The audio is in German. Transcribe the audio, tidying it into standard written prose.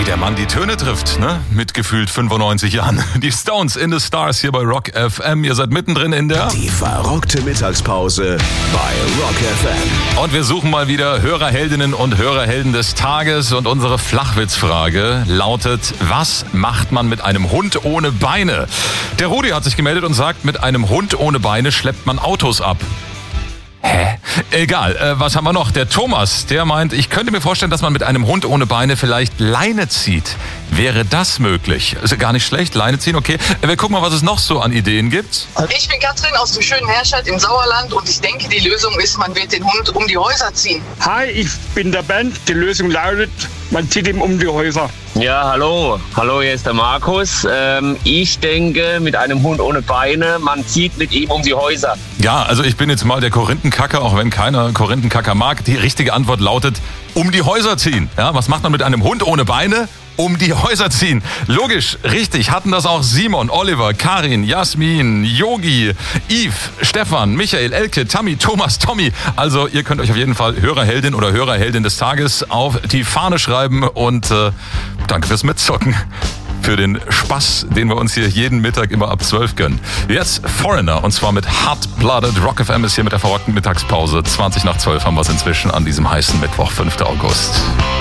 der Mann die Töne trifft, ne? Mit gefühlt 95 Jahren. Die Stones in the Stars hier bei Rock FM. Ihr seid mittendrin in der... Die verrockte Mittagspause bei Rock FM. Und wir suchen mal wieder Hörerheldinnen und Hörerhelden des Tages. Und unsere Flachwitzfrage lautet, was macht man mit einem Hund ohne Beine? Der Rudi hat sich gemeldet und sagt, mit einem Hund ohne Beine schleppt man Autos ab. Hä? Egal, was haben wir noch? Der Thomas, der meint, ich könnte mir vorstellen, dass man mit einem Hund ohne Beine vielleicht Leine zieht. Wäre das möglich? Ist gar nicht schlecht, Leine ziehen, okay. Wir gucken mal, was es noch so an Ideen gibt. Ich bin Katrin aus dem schönen Herscheid im Sauerland und ich denke, die Lösung ist, man wird den Hund um die Häuser ziehen. Hi, ich bin der Ben. Die Lösung lautet, man zieht ihm um die Häuser. Ja, hallo. Hallo, hier ist der Markus. Ich denke, mit einem Hund ohne Beine, man zieht mit ihm um die Häuser. Ja, also ich bin jetzt mal der Korinthenkacker, auch wenn keiner Korinthenkacker mag. Die richtige Antwort lautet, um die Häuser ziehen. Ja, was macht man mit einem Hund ohne Beine? Um die Häuser ziehen. Logisch, richtig, hatten das auch Simon, Oliver, Karin, Jasmin, Yogi, Yves, Stefan, Michael, Elke, Tammy, Thomas, Tommy. Also ihr könnt euch auf jeden Fall Hörerheldin oder Hörerheldin des Tages auf die Fahne schreiben und danke fürs Mitzocken. Für den Spaß, den wir uns hier jeden Mittag immer ab 12 gönnen. Jetzt Foreigner, und zwar mit Hot-Blooded. Rock FM ist hier mit der verrockten Mittagspause. 20 nach 12 haben wir es inzwischen an diesem heißen Mittwoch, 5. August.